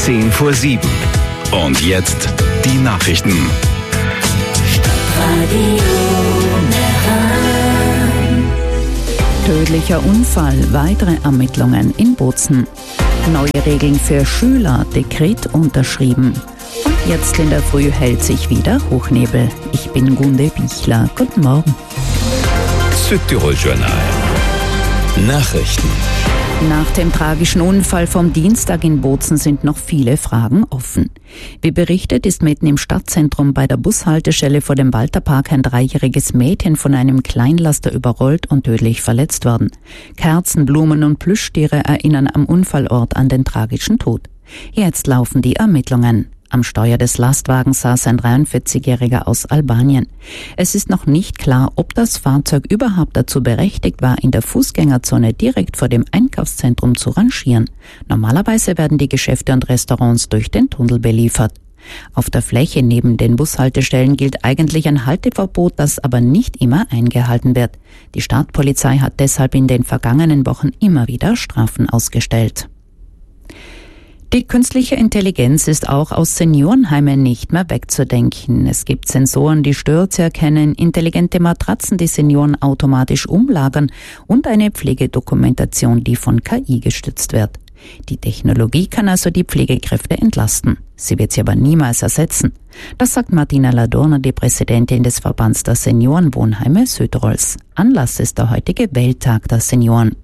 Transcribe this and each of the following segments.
7:10. Und jetzt die Nachrichten. Tödlicher Unfall, weitere Ermittlungen in Bozen. Neue Regeln für Schüler, Dekret unterschrieben. Und jetzt in der Früh hält sich wieder Hochnebel. Ich bin Gunde Bichler. Guten Morgen. Südtirol-Journal. Nachrichten. Nach dem tragischen Unfall vom Dienstag in Bozen sind noch viele Fragen offen. Wie berichtet, ist mitten im Stadtzentrum bei der Bushaltestelle vor dem Walterpark ein 3-jähriges Mädchen von einem Kleinlaster überrollt und tödlich verletzt worden. Kerzen, Blumen und Plüschtiere erinnern am Unfallort an den tragischen Tod. Jetzt laufen die Ermittlungen. Am Steuer des Lastwagens saß ein 43-Jähriger aus Albanien. Es ist noch nicht klar, ob das Fahrzeug überhaupt dazu berechtigt war, in der Fußgängerzone direkt vor dem Einkaufszentrum zu rangieren. Normalerweise werden die Geschäfte und Restaurants durch den Tunnel beliefert. Auf der Fläche neben den Bushaltestellen gilt eigentlich ein Halteverbot, das aber nicht immer eingehalten wird. Die Stadtpolizei hat deshalb in den vergangenen Wochen immer wieder Strafen ausgestellt. Die künstliche Intelligenz ist auch aus Seniorenheimen nicht mehr wegzudenken. Es gibt Sensoren, die Stürze erkennen, intelligente Matratzen, die Senioren automatisch umlagern und eine Pflegedokumentation, die von KI gestützt wird. Die Technologie kann also die Pflegekräfte entlasten. Sie wird sie aber niemals ersetzen. Das sagt Martina Ladurner, die Präsidentin des Verbands der Seniorenwohnheime Südtirols. Anlass ist der heutige Welttag der Senioren.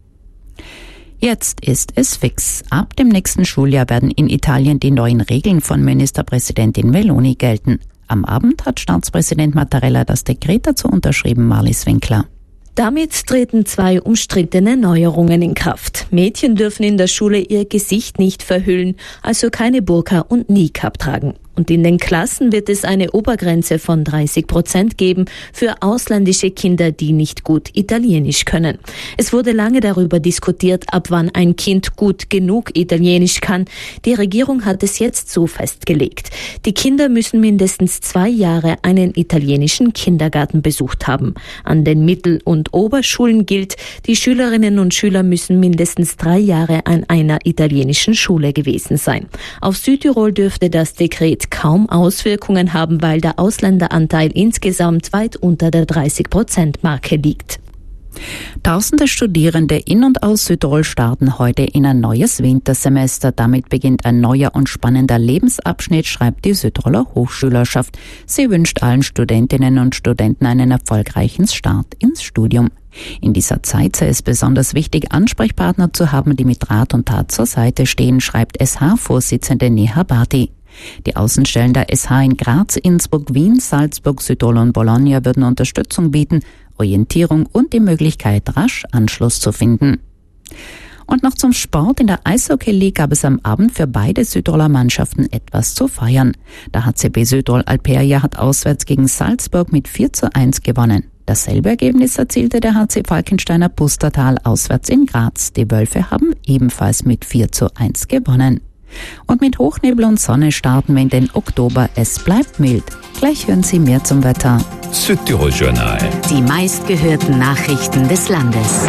Jetzt ist es fix. Ab dem nächsten Schuljahr werden in Italien die neuen Regeln von Ministerpräsidentin Meloni gelten. Am Abend hat Staatspräsident Mattarella das Dekret dazu unterschrieben, Marlies Winkler. Damit treten 2 umstrittene Neuerungen in Kraft. Mädchen dürfen in der Schule ihr Gesicht nicht verhüllen, also keine Burka und Niqab tragen. Und in den Klassen wird es eine Obergrenze von 30% geben für ausländische Kinder, die nicht gut Italienisch können. Es wurde lange darüber diskutiert, ab wann ein Kind gut genug Italienisch kann. Die Regierung hat es jetzt so festgelegt. Die Kinder müssen mindestens 2 Jahre einen italienischen Kindergarten besucht haben. An den Mittel- und Oberschulen gilt, die Schülerinnen und Schüler müssen mindestens 3 Jahre an einer italienischen Schule gewesen sein. Auf Südtirol dürfte das Dekret kaum Auswirkungen haben, weil der Ausländeranteil insgesamt weit unter der 30%-Marke liegt. Tausende Studierende in und aus Südtirol starten heute in ein neues Wintersemester. Damit beginnt ein neuer und spannender Lebensabschnitt, schreibt die Südtiroler Hochschülerschaft. Sie wünscht allen Studentinnen und Studenten einen erfolgreichen Start ins Studium. In dieser Zeit sei es besonders wichtig, Ansprechpartner zu haben, die mit Rat und Tat zur Seite stehen, schreibt SH-Vorsitzende Neha Bhatti. Die Außenstellen der SH in Graz, Innsbruck, Wien, Salzburg, Südtirol und Bologna würden Unterstützung bieten, Orientierung und die Möglichkeit, rasch Anschluss zu finden. Und noch zum Sport. In der Eishockey League gab es am Abend für beide Südtiroler Mannschaften etwas zu feiern. Der HCB Südtirol Alperia hat auswärts gegen Salzburg mit 4:1 gewonnen. Dasselbe Ergebnis erzielte der HC Falkensteiner Pustertal auswärts in Graz. Die Wölfe haben ebenfalls mit 4:1 gewonnen. Und mit Hochnebel und Sonne starten wir in den Oktober. Es bleibt mild. Gleich hören Sie mehr zum Wetter. Südtirol-Journal. Die meistgehörten Nachrichten des Landes.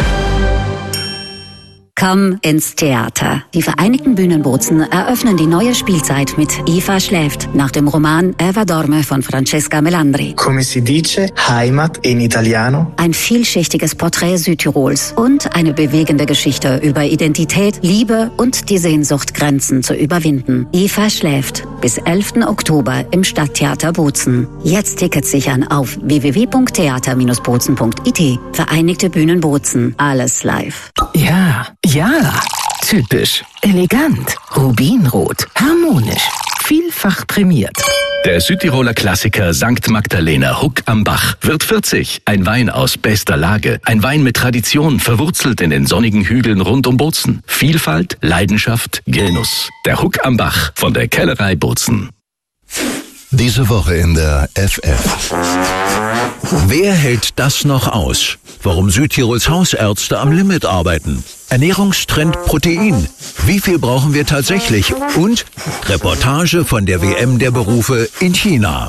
Komm ins Theater. Die Vereinigten Bühnen Bozen eröffnen die neue Spielzeit mit Eva schläft, nach dem Roman Eva dorme von Francesca Melandri. Come si dice, Heimat in Italiano. Ein vielschichtiges Porträt Südtirols und eine bewegende Geschichte über Identität, Liebe und die Sehnsucht, Grenzen zu überwinden. Eva schläft. Bis 11. Oktober im Stadttheater Bozen. Jetzt Tickets sichern auf www.theater-bozen.it. Vereinigte Bühnen Bozen. Alles live. Ja, typisch, elegant, rubinrot, harmonisch, vielfach prämiert. Der Südtiroler Klassiker St. Magdalena Huck am Bach wird 40. Ein Wein aus bester Lage. Ein Wein mit Tradition, verwurzelt in den sonnigen Hügeln rund um Bozen. Vielfalt, Leidenschaft, Genuss. Der Huck am Bach von der Kellerei Bozen. Diese Woche in der FF. Wer hält das noch aus? Warum Südtirols Hausärzte am Limit arbeiten? Ernährungstrend Protein. Wie viel brauchen wir tatsächlich? Und Reportage von der WM der Berufe in China.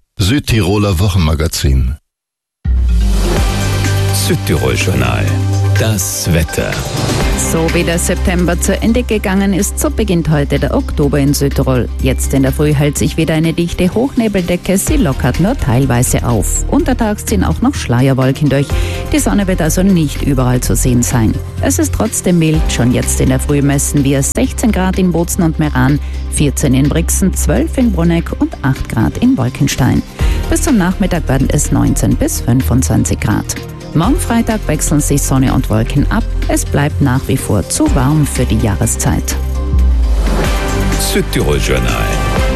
Südtiroler Wochenmagazin. Südtirol-Journal. Das Wetter. So wie der September zu Ende gegangen ist, so beginnt heute der Oktober in Südtirol. Jetzt in der Früh hält sich wieder eine dichte Hochnebeldecke, sie lockert nur teilweise auf. Untertags ziehen auch noch Schleierwolken durch. Die Sonne wird also nicht überall zu sehen sein. Es ist trotzdem mild, schon jetzt in der Früh messen wir 16 Grad in Bozen und Meran, 14 in Brixen, 12 in Bruneck und 8 Grad in Wolkenstein. Bis zum Nachmittag werden es 19 bis 25 Grad. Morgen Freitag wechseln sich Sonne und Wolken ab. Es bleibt nach wie vor zu warm für die Jahreszeit. Südtirol Journal.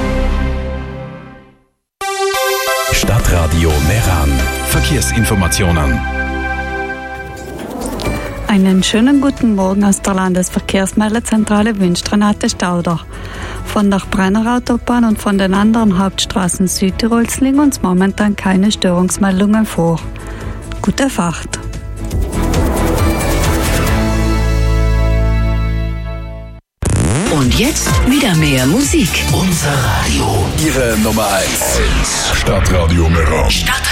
Stadtradio Meran. Verkehrsinformationen. Einen schönen guten Morgen aus der Landesverkehrsmeldezentrale wünscht Renate Stauder. Von der Brennerautobahn und von den anderen Hauptstraßen Südtirols liegen uns momentan keine Störungsmeldungen vor. Gute Fahrt. Und jetzt wieder mehr Musik. Unser Radio. Ihre Nummer 1. Stadtradio Meran. Stadtradio